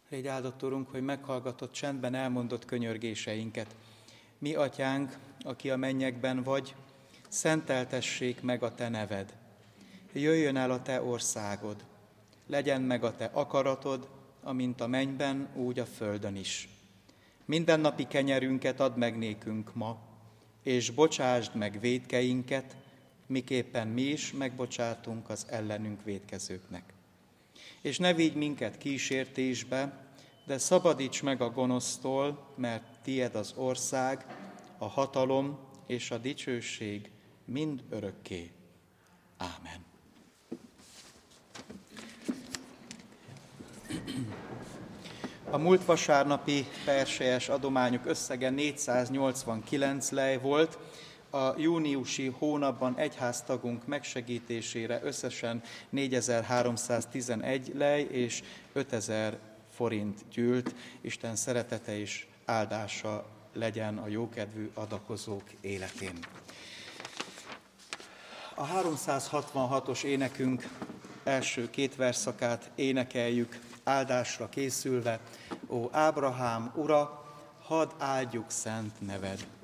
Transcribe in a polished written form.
Légy áldott, Urunk, hogy meghallgatott csendben elmondott könyörgéseinket. Mi, Atyánk, aki a mennyekben vagy, szenteltessék meg a Te neved. Jöjjön el a Te országod. Legyen meg a Te akaratod, amint a mennyben, úgy a földön is. Mindennapi kenyerünket add meg nékünk ma, és bocsásd meg vétkeinket, miképpen mi is megbocsátunk az ellenünk vétkezőknek. És ne vigy minket kísértésbe, de szabadíts meg a gonosztól, mert tied az ország, a hatalom és a dicsőség mind örökké. Ámen. A múlt vasárnapi perselyes adományok összege 489 lej volt. A júniusi hónapban egyháztagunk megsegítésére összesen 4311 lej és 5000 forint gyűlt. Isten szeretete és áldása legyen a jókedvű adakozók életén. A 366-os énekünk első két verszakát énekeljük, áldásra készülve. Ó Ábrahám ura, hadd áldjuk szent neved!